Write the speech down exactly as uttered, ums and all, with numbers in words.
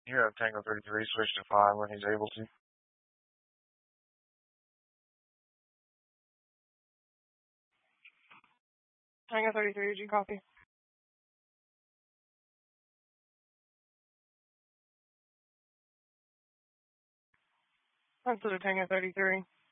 You have Tango thirty-three switch to five when he's able to. Tango thirty-three, did you copy? That's to Tango thirty-three.